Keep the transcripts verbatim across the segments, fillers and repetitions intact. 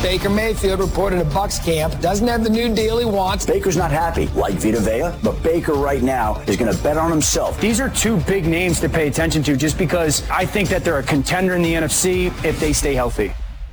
Baker Mayfield reported to Bucs camp. Doesn't have the new deal he wants. Baker's not happy, like Vita Vea, but Baker right now is going to bet on himself. These are two big names to pay attention to just because I think that they're a contender in the N F C if they stay healthy.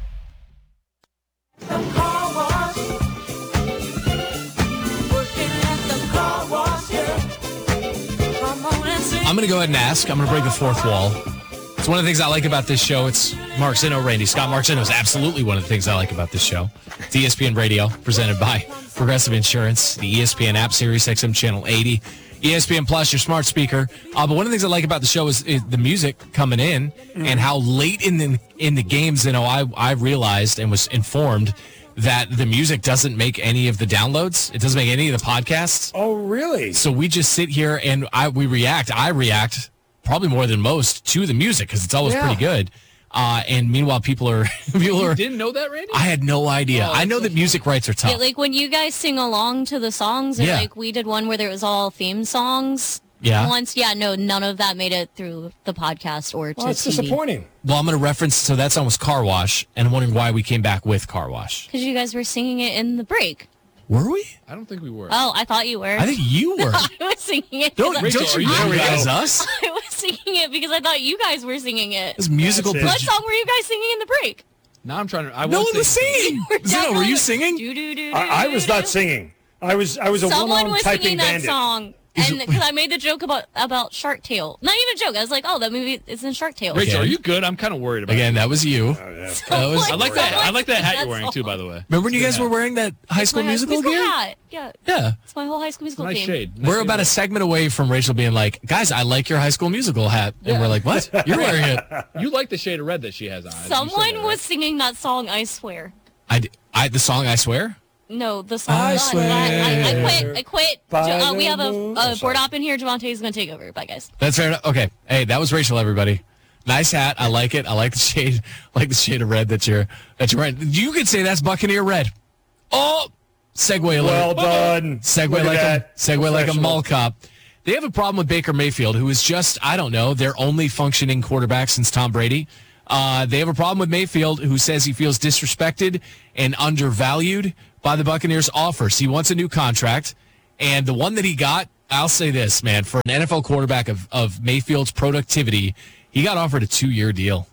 I'm going to go ahead and ask. I'm going to break the fourth wall. It's one of the things I like about this show. It's Mark Zinno, Randy Scott. Mark Zinno is absolutely one of the things I like about this show. It's E S P N Radio, presented by Progressive Insurance, the E S P N app, Sirius X M Channel eighty, E S P N Plus, your smart speaker. Uh, but one of the things I like about the show is, is the music coming in mm. and how late in the in the games, you know, I, I realized and was informed that the music doesn't make any of the downloads. It doesn't make any of the podcasts. Oh, really? So we just sit here and I we react. I react probably more than most to the music because it's always yeah. pretty good. Uh, and meanwhile, people are people you are. Didn't know that, Randy? I had no idea. Oh, I know so that music rights are tough. Yeah, like when you guys sing along to the songs, or yeah. like we did one where there was all theme songs. Yeah. Once, yeah, no, none of that made it through the podcast or to well, that's T V. Disappointing. Well, I'm going to reference, so that song was Car Wash, and I'm wondering why we came back with Car Wash. Because you guys were singing it in the break. Were we? I don't think we were. Oh, I thought you were. I think you were. I was singing it. Don't, Rachel, don't are you you guys us? I was singing it because I thought you guys were singing it. This musical. That's it. What song were you guys singing in the break? Now I'm trying to. I no was one was singing. Zeno, were you singing? I, I was not singing. I was I was a Someone one-armed was typing singing that bandit. song. And because I made the joke about, about Shark Tale. Not even a joke. I was like, oh, that movie is in Shark Tale. Rachel, Okay. are you good? I'm kind of worried about Again, you. that was you. Oh, yeah. That was, I like that. I like that hat you're That's wearing all. too, by the way. remember when you guys hat. were wearing that High School My Musical High School gear? hat. Yeah. Yeah. It's my whole High School Musical Nice theme. shade. Nice We're shade about a segment away from Rachel being like, guys, I like your High School Musical hat. And we're like, what? You're wearing it. You like the shade of red that she has on. You said Someone that, right? was singing that song, I swear. I, d- I, the song, I swear? No, the song. I I, swear I, I quit. I quit. By Jo- uh, the we have a, moon- a Oh, board sorry. op in here. Javante is going to take over. Bye, guys. That's fair enough. Okay. Hey, that was Rachel, everybody. Nice hat. I like it. I like the shade. I like the shade of red that you're that you're wearing. You could say that's Buccaneer red. Oh, segue alert. Well done. Segue Look at like a that. segue like a Professional. mall cop. They have a problem with Baker Mayfield, who is just, I don't know, their only functioning quarterback since Tom Brady. Uh, they have a problem with Mayfield, who says he feels disrespected and undervalued by the Buccaneers' offers. He wants a new contract, and the one that he got, I'll say this, man, for an N F L quarterback of, of Mayfield's productivity, he got offered a two-year deal.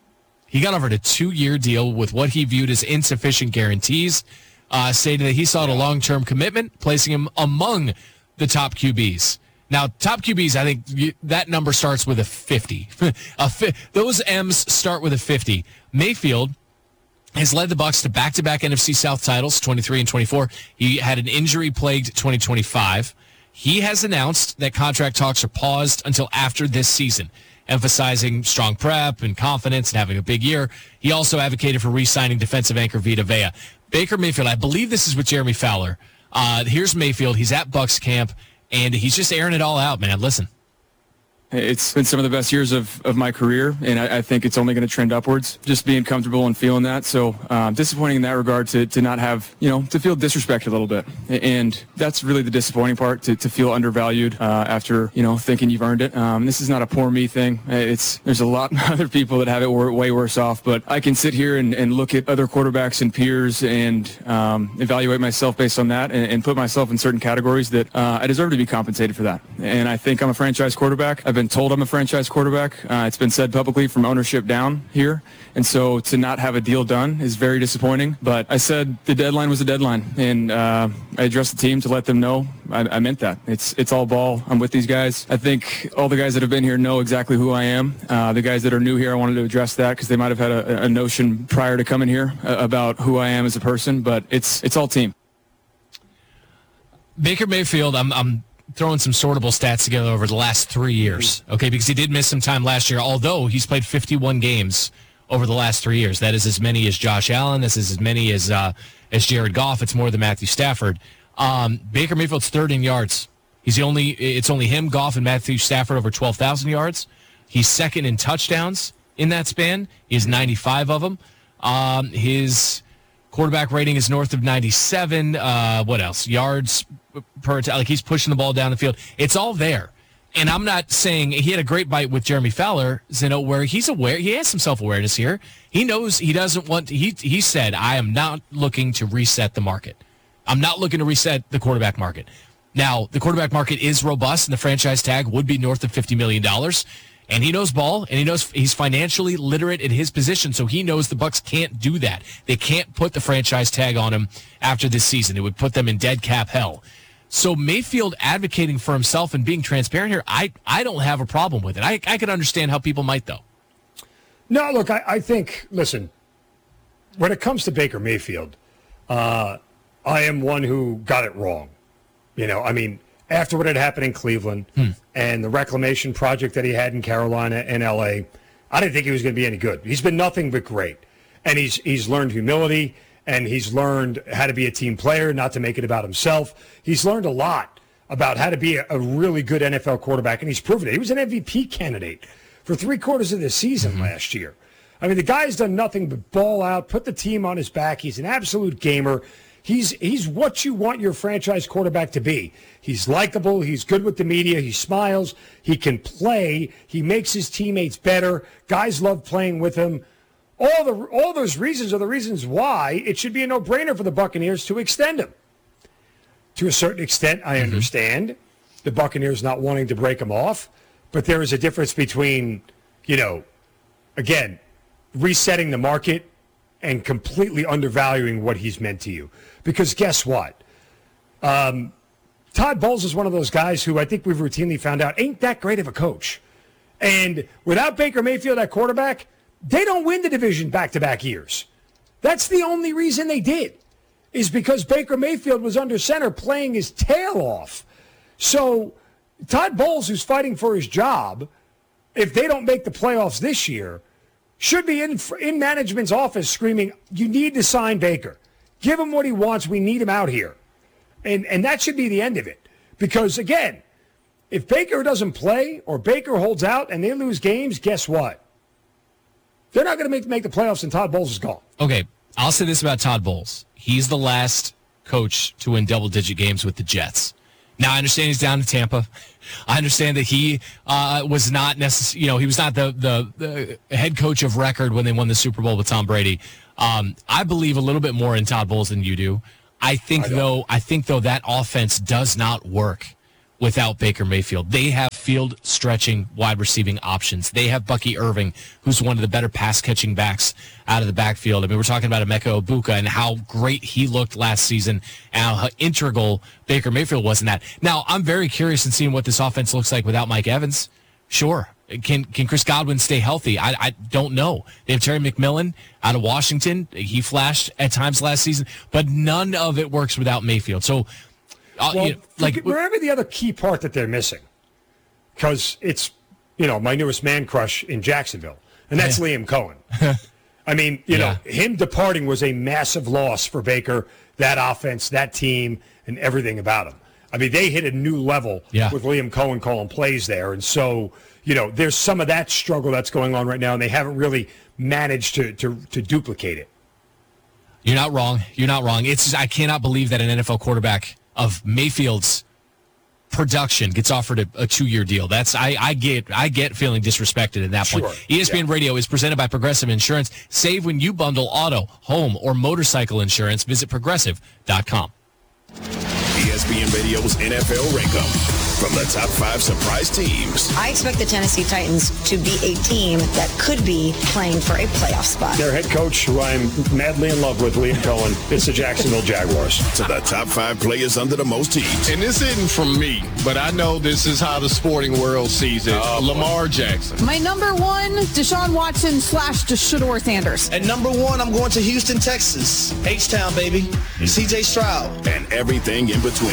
He got offered a two-year deal with what he viewed as insufficient guarantees, uh, stating that he sought a long-term commitment, placing him among the top Q Bs. Now, top Q Bs, I think you, that number starts with a fifty. a fi- those M's start with a fifty. Mayfield has led the Bucs to back-to-back N F C South titles, twenty-three and twenty-four. He had an injury-plagued twenty twenty-five. He has announced that contract talks are paused until after this season, emphasizing strong prep and confidence and having a big year. He also advocated for re-signing defensive anchor Vita Vea. Baker Mayfield, I believe this is with Jeremy Fowler. Uh, here's Mayfield. He's at Bucs camp, and he's just airing it all out, man. Listen. It's been some of the best years of, of my career, and I, I think it's only going to trend upwards, just being comfortable and feeling that. So um, disappointing in that regard to, to not have, you know, to feel disrespected a little bit. And that's really the disappointing part, to, to feel undervalued uh, after, you know, thinking you've earned it. Um, this is not a poor me thing. It's There's a lot of other people that have it way worse off, but I can sit here and, and look at other quarterbacks and peers and um, evaluate myself based on that and, and put myself in certain categories that uh, I deserve to be compensated for that. And I think I'm a franchise quarterback. I've been told I'm a franchise quarterback. Uh, it's been said publicly from ownership down here. And so to not have a deal done is very disappointing. But I said the deadline was a deadline. And uh, I addressed the team to let them know I, I meant that. It's it's all ball. I'm with these guys. I think all the guys that have been here know exactly who I am. Uh, the guys that are new here, I wanted to address that because they might have had a, a notion prior to coming here uh, about who I am as a person. But it's it's all team. Baker Mayfield, I'm I'm throwing some sortable stats together over the last three years, okay, because he did miss some time last year, although he's played fifty-one games over the last three years. That is as many as Josh Allen. This is as many as uh, as Jared Goff. It's more than Matthew Stafford. Um, Baker Mayfield's third in yards. He's the only. It's only him, Goff, and Matthew Stafford over twelve thousand yards. He's second in touchdowns in that span. He has ninety-five of them. Um, his quarterback rating is north of ninety-seven. Uh, what else? Yards per, like he's pushing the ball down the field. It's all there. and I'm not saying he had a great bite with Jeremy Fowler, Zeno, where he's aware, he has some self-awareness here. He knows he doesn't want to, he, he said, I am not looking to reset the market. I'm not looking to reset the quarterback market. Now, the quarterback market is robust, and the franchise tag would be north of fifty million dollars. And he knows ball, and he knows he's financially literate in his position, so he knows the Bucs can't do that. They can't put the franchise tag on him after this season. It would put them in dead cap hell. So Mayfield advocating for himself and being transparent here, I, I don't have a problem with it. I, I can understand how people might, though. No, look, I, I think, listen, when it comes to Baker Mayfield, uh, I am one who got it wrong. You know, I mean, after what had happened in Cleveland hmm. and the reclamation project that he had in Carolina and L A, I didn't think he was going to be any good. He's been nothing but great. And he's he's learned humility, and he's learned how to be a team player, not to make it about himself. He's learned a lot about how to be a, a really good N F L quarterback, and he's proven it. He was an M V P candidate for three quarters of the season mm-hmm. last year. I mean, the guy's done nothing but ball out, put the team on his back. He's an absolute gamer. He's he's what you want your franchise quarterback to be. He's likable. He's good with the media. He smiles. He can play. He makes his teammates better. Guys love playing with him. All the all those reasons are the reasons why it should be a no-brainer for the Buccaneers to extend him. To a certain extent, I understand mm-hmm. the Buccaneers not wanting to break him off, but there is a difference between, you know, again, resetting the market and completely undervaluing what he's meant to you. Because guess what? Um, Todd Bowles is one of those guys who I think we've routinely found out ain't that great of a coach. And without Baker Mayfield at quarterback, they don't win the division back-to-back years. That's the only reason they did, is because Baker Mayfield was under center playing his tail off. So Todd Bowles, who's fighting for his job, if they don't make the playoffs this year, should be in in management's office screaming, you need to sign Baker. Give him what he wants. We need him out here. And and that should be the end of it. Because, again, if Baker doesn't play or Baker holds out and they lose games, guess what? They're not going to make, make the playoffs and Todd Bowles is gone. Okay, I'll say this about Todd Bowles. He's the last coach to win double-digit games with the Jets. Now, I understand he's down to Tampa. I understand that he uh, was not necessarily, you know, he was not the, the the head coach of record when they won the Super Bowl with Tom Brady. Um, I believe a little bit more in Todd Bowles than you do. I think I though, I think though that offense does not work without Baker Mayfield. They have field stretching wide receiving options. They have Bucky Irving, who's one of the better pass catching backs out of the backfield. I mean, we're talking about Emeka Egbuka and how great he looked last season and how integral Baker Mayfield was in that. Now, I'm very curious in seeing what this offense looks like without Mike Evans. Sure. Can can Chris Godwin stay healthy? I, I don't know. They have Terry McMillan out of Washington. He flashed at times last season, but none of it works without Mayfield. So, uh, well, you know, like, remember the other key part that they're missing, because it's, you know, my newest man crush in Jacksonville, and that's yeah. Liam Cohen. I mean, you yeah. know, him departing was a massive loss for Baker, that offense, that team, and everything about him. I mean, they hit a new level yeah. with Liam Cohen calling plays there, and so, you know, there's some of that struggle that's going on right now, and they haven't really managed to to, to duplicate it. You're not wrong. You're not wrong. It's I cannot believe that an N F L quarterback of Mayfield's production gets offered a, a two-year deal. That's I, I get I get feeling disrespected at that sure. point. E S P N yeah. Radio is presented by Progressive Insurance. Save when you bundle auto, home, or motorcycle insurance. Visit progressive dot com. E S P N Radio's N F L Rankum. From the top five surprise teams. I expect the Tennessee Titans to be a team that could be playing for a playoff spot. Their head coach, who I'm madly in love with, Liam Cohen, it's the Jacksonville Jaguars. To the top five players under the most heat. And this isn't from me, but I know this is how the sporting world sees it. Oh, Lamar Jackson. My number one, Deshaun Watson slash Shedeur Sanders. At number one, I'm going to Houston, Texas. H-Town, baby. C J Stroud. And everything in between.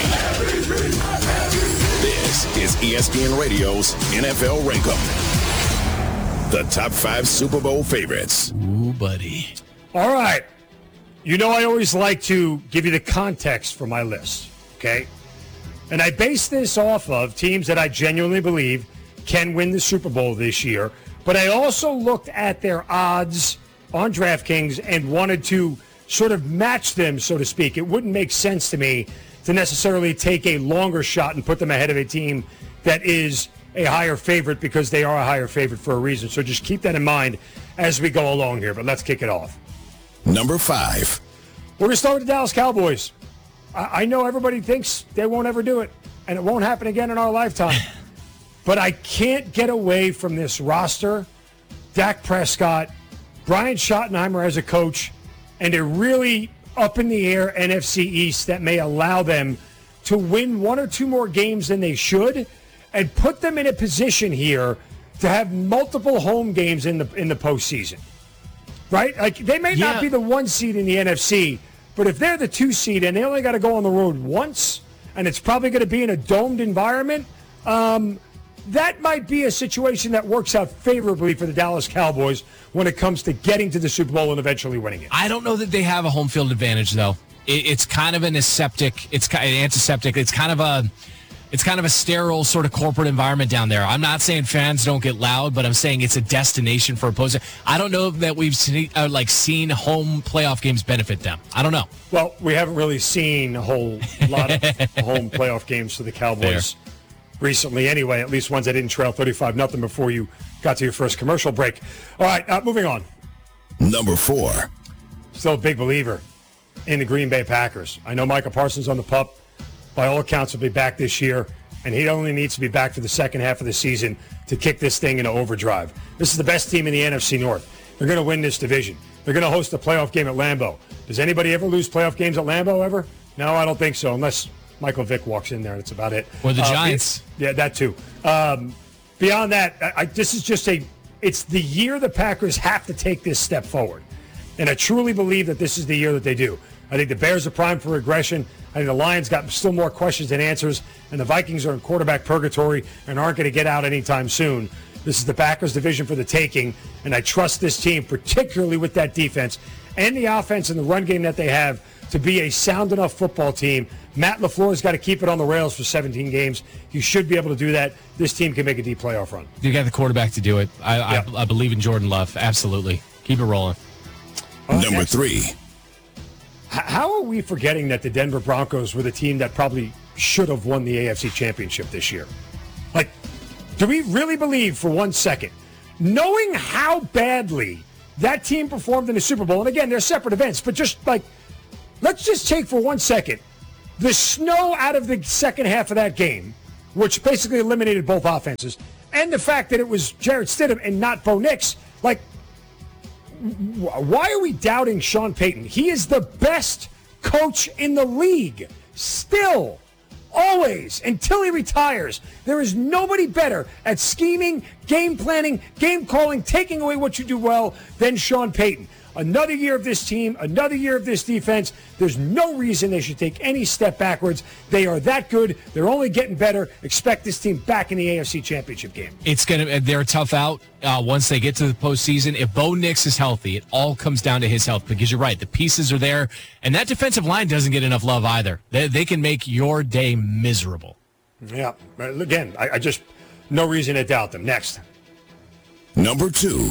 This is E S P N Radio's N F L Rankum. The top five Super Bowl favorites. Ooh, buddy. All right. You know I always like to give you the context for my list, okay? And I base this off of teams that I genuinely believe can win the Super Bowl this year. But I also looked at their odds on DraftKings and wanted to sort of match them, so to speak. It wouldn't make sense to me to necessarily take a longer shot and put them ahead of a team that is a higher favorite because they are a higher favorite for a reason. So just keep that in mind as we go along here. But let's kick it off. Number five. We're going to start with the Dallas Cowboys. I, I know everybody thinks they won't ever do it, and it won't happen again in our lifetime. But I can't get away from this roster, Dak Prescott, Brian Schottenheimer as a coach, and a really up-in-the-air N F C East that may allow them to win one or two more games than they should and put them in a position here to have multiple home games in the in the postseason. Right? Like, they may Yeah. not be the one seed in the N F C, but if they're the two seed and they only got to go on the road once, and it's probably going to be in a domed environment, um, that might be a situation that works out favorably for the Dallas Cowboys when it comes to getting to the Super Bowl and eventually winning it. I don't know that they have a home field advantage, though. It, it's kind of an aseptic, it's kind an antiseptic. It's kind of a, it's kind of a sterile sort of corporate environment down there. I'm not saying fans don't get loud, but I'm saying it's a destination for opposing. I don't know that we've seen, uh, like seen home playoff games benefit them. I don't know. Well, we haven't really seen a whole lot of home playoff games for the Cowboys Fair. recently anyway, at least ones that didn't trail thirty-five nothing before you got to your first commercial break. All right, uh, moving on. Number four. Still a big believer in the Green Bay Packers. I know Micah Parsons on the pup. By all accounts, will be back this year, and he only needs to be back for the second half of the season to kick this thing into overdrive. This is the best team in the N F C North. They're going to win this division. They're going to host a playoff game at Lambeau. Does anybody ever lose playoff games at Lambeau ever? No, I don't think so, unless Michael Vick walks in there. That's about it. Or the Uh, Giants. Yeah, that too. Um, beyond that, I, I, this is just a, it's the year the Packers have to take this step forward. And I truly believe that this is the year that they do. I think the Bears are primed for regression. I think the Lions got still more questions than answers. And the Vikings are in quarterback purgatory and aren't going to get out anytime soon. This is the Packers division for the taking. And I trust this team, particularly with that defense and the offense and the run game that they have, to be a sound enough football team. Matt LaFleur's got to keep it on the rails for seventeen games. He should be able to do that. This team can make a deep playoff run. You got the quarterback to do it. I, Yeah. I, I believe in Jordan Love. Absolutely. Keep it rolling. Uh, Number next. three. H- How are we forgetting that the Denver Broncos were the team that probably should have won the A F C Championship this year? Like, do we really believe for one second, knowing how badly that team performed in the Super Bowl, and again, they're separate events, but just like, let's just take for one second the snow out of the second half of that game, which basically eliminated both offenses, and the fact that it was Jarrett Stidham and not Bo Nix, like, why are we doubting Sean Payton? He is the best coach in the league. Still. Always. Until he retires. There is nobody better at scheming, game planning, game calling, taking away what you do well than Sean Payton. Another year of this team, another year of this defense. There's no reason they should take any step backwards. They are that good. They're only getting better. Expect this team back in the A F C Championship game. It's gonna. They're tough out uh, once they get to the postseason. If Bo Nix is healthy, it all comes down to his health. Because you're right, the pieces are there, and that defensive line doesn't get enough love either. They, they can make your day miserable. Yeah. Again, I, I just no reason to doubt them. Next. Number two.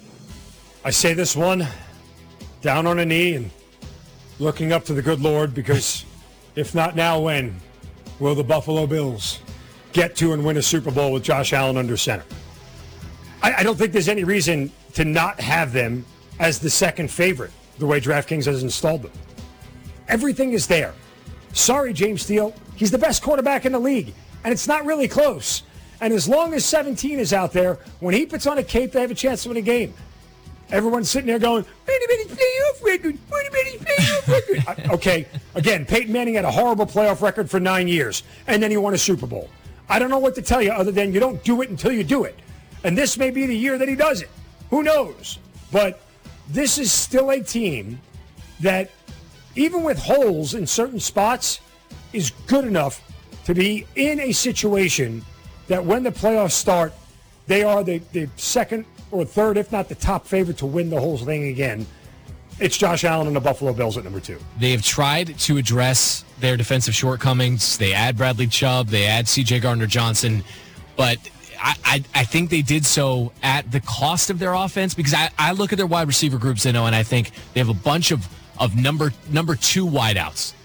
I say this one down on a knee and looking up to the good Lord, because if not now, when will the Buffalo Bills get to and win a Super Bowl with Josh Allen under center? I, I don't think there's any reason to not have them as the second favorite, the way DraftKings has installed them. Everything is there. Sorry, James Steele. He's the best quarterback in the league, and it's not really close. And as long as seventeen is out there, when he puts on a cape, they have a chance to win a game. Everyone's sitting there going, wait a minute, playoff record, wait a minute, playoff record. Okay, again, Peyton Manning had a horrible playoff record for nine years, and then he won a Super Bowl. I don't know what to tell you other than you don't do it until you do it. And this may be the year that he does it. Who knows? But this is still a team that, even with holes in certain spots, is good enough to be in a situation that when the playoffs start, they are the, the second or third, if not the top favorite to win the whole thing again. It's Josh Allen and the Buffalo Bills at number two. They have tried to address their defensive shortcomings. They add Bradley Chubb. They add C J Gardner-Johnson. But I, I, I think they did so at the cost of their offense, because I, I look at their wide receiver groups, you know, and I think they have a bunch of, of number number two wideouts.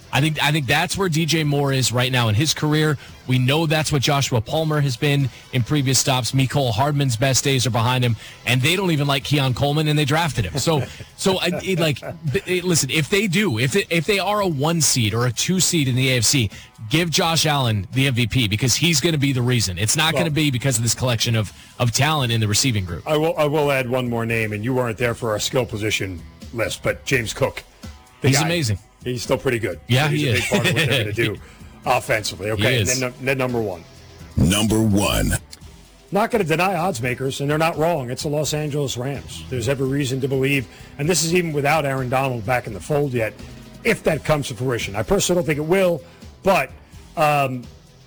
I think I think that's where D J Moore is right now in his career. We know that's what Joshua Palmer has been in previous stops. Mecole Hardman's best days are behind him, and they don't even like Keon Coleman, and they drafted him. So, so I, it, like, it, listen, if they do, if it, if they are a one seed or a two seed in the A F C, give Josh Allen the M V P because he's going to be the reason. It's not well, going to be because of this collection of of talent in the receiving group. I will I will add one more name, and you weren't there for our skill position list, but James Cook. He's guy, amazing. He's still pretty good. Yeah, he's he a is. big part of what they're going to do offensively. Okay, and then, then number one. Number one. Not going to deny odds makers, and they're not wrong. It's the Los Angeles Rams. There's every reason to believe, and this is even without Aaron Donald back in the fold yet, if that comes to fruition. I personally don't think it will, but um,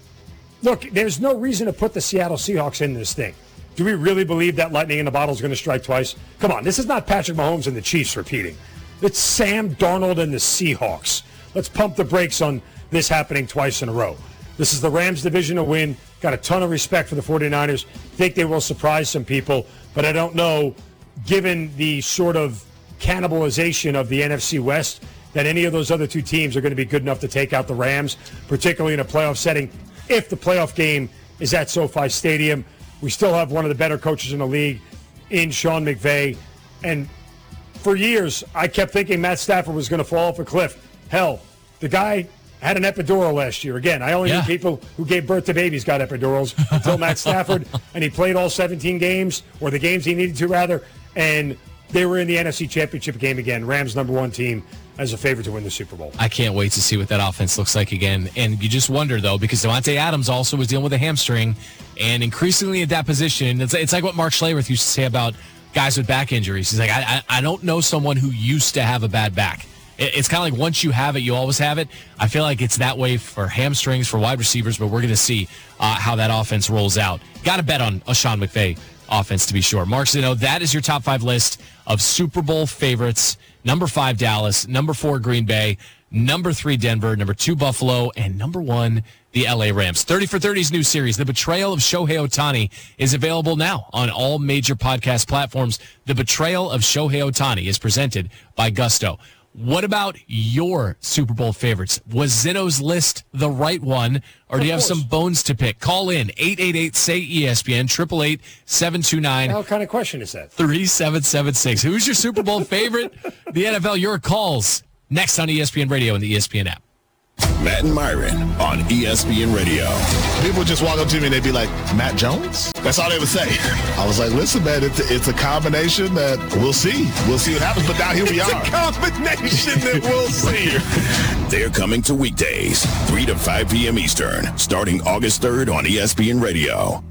look, there's no reason to put the Seattle Seahawks in this thing. Do we really believe that lightning in the bottle is going to strike twice? Come on, this is not Patrick Mahomes and the Chiefs repeating. It's Sam Darnold and the Seahawks. Let's pump the brakes on this happening twice in a row. This is the Rams divisional win. Got a ton of respect for the 49ers. Think they will surprise some people, but I don't know, given the sort of cannibalization of the N F C West, that any of those other two teams are going to be good enough to take out the Rams, particularly in a playoff setting. If the playoff game is at SoFi Stadium, we still have one of the better coaches in the league in Sean McVay. And for years, I kept thinking Matt Stafford was going to fall off a cliff. Hell, the guy had an epidural last year. Again, I only yeah. knew people who gave birth to babies got epidurals until Matt Stafford, and he played all seventeen games, or the games he needed to, rather, and they were in the N F C Championship game again. Rams number one team as a favorite to win the Super Bowl. I can't wait to see what that offense looks like again. And you just wonder, though, because Devontae Adams also was dealing with a hamstring, and increasingly at that position, it's, it's like what Mark Schlereth used to say about guys with back injuries. He's like, I, I, I don't know someone who used to have a bad back. It, it's kind of like once you have it, you always have it. I feel like it's that way for hamstrings, for wide receivers, but we're going to see uh, how that offense rolls out. Got to bet on a Sean McVay offense, to be sure. Mark Zeno, that is your top five list of Super Bowl favorites. Number five, Dallas. Number four, Green Bay. Number three, Denver. Number two, Buffalo. And number one, the L A Rams. thirty for thirty's new series, The Betrayal of Shohei Ohtani, is available now on all major podcast platforms. The Betrayal of Shohei Ohtani is presented by Gusto. What about your Super Bowl favorites? Was Zeno's list the right one, or do you have some bones to pick? Call in, eight eight eight, S A Y, E S P N, eight eight eight, seven two nine, what kind of question is that? three seven seven six. Who's your Super Bowl favorite? The N F L, your calls next on E S P N Radio and the E S P N app. Matt and Myron on E S P N Radio. People just walk up to me and they'd be like, Matt Jones? That's all they would say. I was like, listen, man, it's a, it's a combination that we'll see. We'll see what happens, but now here we it's are. It's a combination that we'll see. They're coming to weekdays, three to five p.m. Eastern, starting August third on E S P N Radio.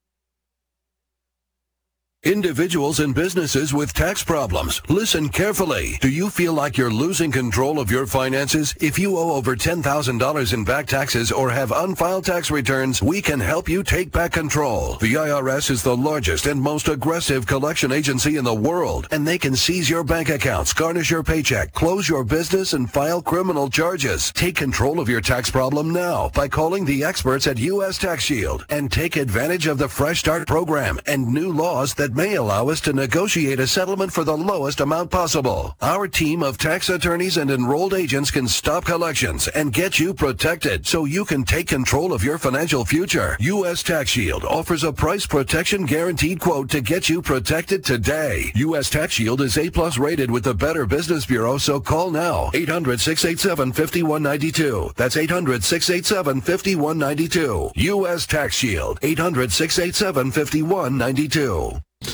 Individuals and businesses with tax problems, listen carefully. Do you feel like you're losing control of your finances? If you owe over ten thousand dollars in back taxes or have unfiled tax returns, we can help you take back control. The I R S is the largest and most aggressive collection agency in the world, and they can seize your bank accounts, garnish your paycheck, close your business, and file criminal charges. Take control of your tax problem now by calling the experts at U S Tax Shield and take advantage of the Fresh Start program and new laws that may allow us to negotiate a settlement for the lowest amount possible. Our team of tax attorneys and enrolled agents can stop collections and get you protected so you can take control of your financial future. U S Tax Shield offers a price protection guaranteed quote to get you protected today. U S Tax Shield is A plus rated with the Better Business Bureau, so call now. eight hundred, six eight seven, five one nine two. That's eight hundred, six eight seven, five one nine two. U S Tax Shield. eight hundred, six eight seven, five one nine two.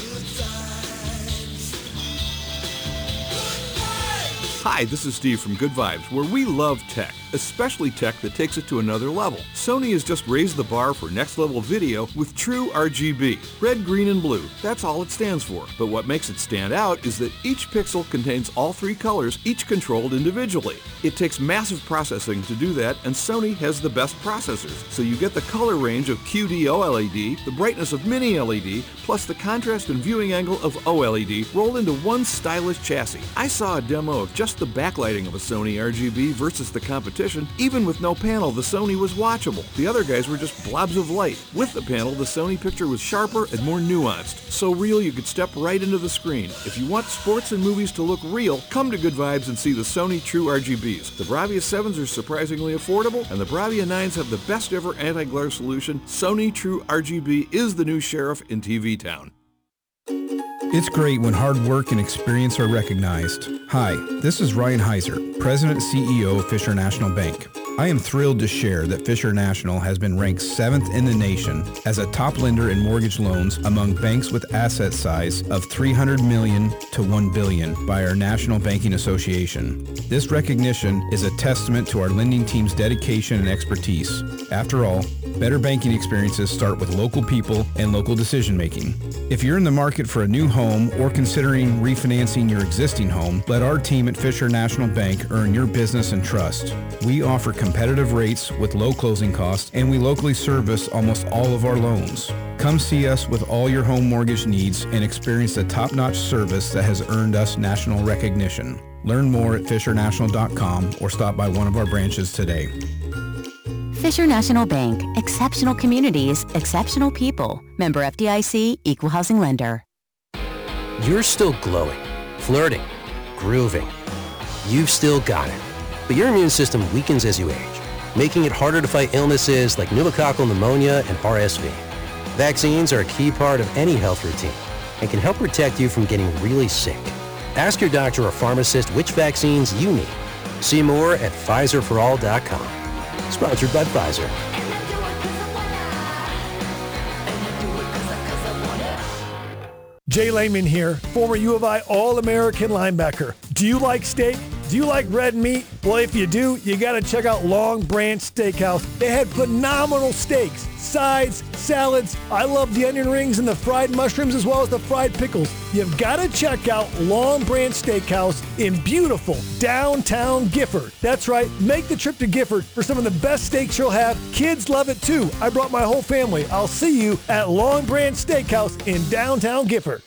Hi, this is Steve from Good Vibes, where we love tech, especially tech that takes it to another level. Sony has just raised the bar for next-level video with true R G B. Red, green, and blue. That's all it stands for. But what makes it stand out is that each pixel contains all three colors, each controlled individually. It takes massive processing to do that, and Sony has the best processors. So you get the color range of Q D O L E D, the brightness of Mini L E D, plus the contrast and viewing angle of O L E D rolled into one stylish chassis. I saw a demo of just the backlighting of a Sony R G B versus the competition, competition. Even with no panel, the Sony was watchable. The other guys were just blobs of light. With the panel, the Sony picture was sharper and more nuanced. So real you could step right into the screen. If you want sports and movies to look real, come to Good Vibes and see the Sony True R G Bs. The Bravia sevens are surprisingly affordable, and the Bravia nines have the best ever anti-glare solution. Sony True R G B is the new sheriff in T V town. It's great when hard work and experience are recognized. Hi, this is Ryan Heiser, President and C E O of Fisher National Bank. I am thrilled to share that Fisher National has been ranked seventh in the nation as a top lender in mortgage loans among banks with asset size of three hundred million dollars to one billion dollars by our National Banking Association. This recognition is a testament to our lending team's dedication and expertise. After all, better banking experiences start with local people and local decision making. If you're in the market for a new home or considering refinancing your existing home, let our team at Fisher National Bank earn your business and trust. We offer competitive rates with low closing costs, and we locally service almost all of our loans. Come see us with all your home mortgage needs and experience the top-notch service that has earned us national recognition. Learn more at fisher national dot com or stop by one of our branches today. Fisher National Bank. Exceptional communities, exceptional people. Member F D I C, Equal Housing Lender. You're still glowing, flirting, grooving. You've still got it. But your immune system weakens as you age, making it harder to fight illnesses like pneumococcal pneumonia and R S V. Vaccines are a key part of any health routine and can help protect you from getting really sick. Ask your doctor or pharmacist which vaccines you need. See more at Pfizer for all dot com. Sponsored by Pfizer. Jay Lehman here, former U of I All-American linebacker. Do you like steak? Do you like red meat? Well, if you do, you got to check out Long Branch Steakhouse. They had phenomenal steaks, sides, salads. I love the onion rings and the fried mushrooms as well as the fried pickles. You've got to check out Long Branch Steakhouse in beautiful downtown Gifford. That's right, make the trip to Gifford for some of the best steaks you'll have. Kids love it too. I brought my whole family. I'll see you at Long Branch Steakhouse in downtown Gifford.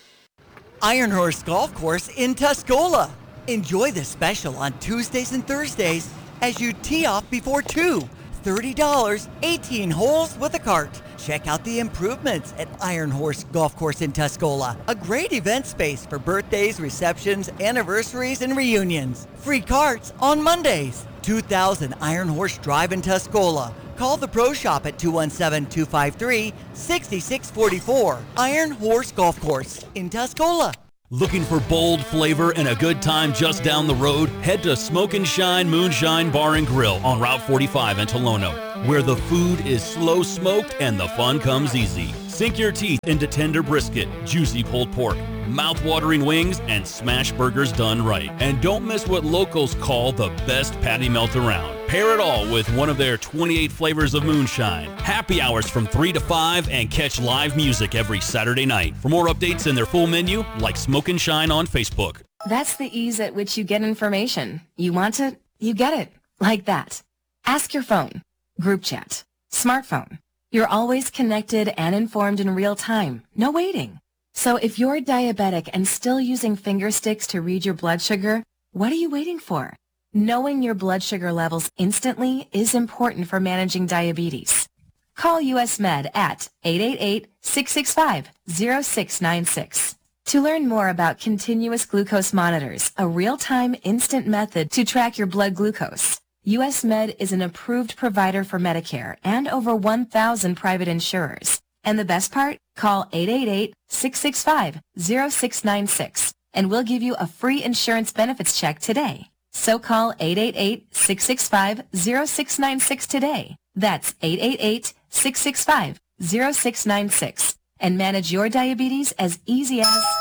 Iron Horse Golf Course in Tuscola. Enjoy the special on Tuesdays and Thursdays as you tee off before two. thirty dollars, eighteen holes with a cart. Check out the improvements at Iron Horse Golf Course in Tuscola. A great event space for birthdays, receptions, anniversaries, and reunions. Free carts on Mondays. two thousand Iron Horse Drive in Tuscola. Call the Pro Shop at two one seven, two five three, six six four four. Iron Horse Golf Course in Tuscola. Looking for bold flavor and a good time just down the road? Head to Smoke and Shine Moonshine Bar and Grill on Route forty-five in Tolono, where the food is slow smoked and the fun comes easy. Sink your teeth into tender brisket, juicy pulled pork, mouth-watering wings, and smash burgers done right. And don't miss what locals call the best patty melt around. Pair it all with one of their twenty-eight flavors of moonshine. Happy hours from three to five and catch live music every Saturday night. For more updates and their full menu, like Smoke and Shine on Facebook. That's the ease at which you get information. You want it, you get it. Like that. Ask your phone. Group chat. Smartphone. You're always connected and informed in real time. No waiting. So if you're diabetic and still using finger sticks to read your blood sugar, what are you waiting for? Knowing your blood sugar levels instantly is important for managing diabetes. Call U S Med at eight eight eight, six six five, zero six nine six. To learn more about continuous glucose monitors, a real-time instant method to track your blood glucose, U S Med is an approved provider for Medicare and over one thousand private insurers. And the best part? Call eight eight eight, six six five, zero six nine six and we'll give you a free insurance benefits check today. So call eight eight eight, six six five, zero six nine six today. That's eight eight eight, six six five, zero six nine six and manage your diabetes as easy as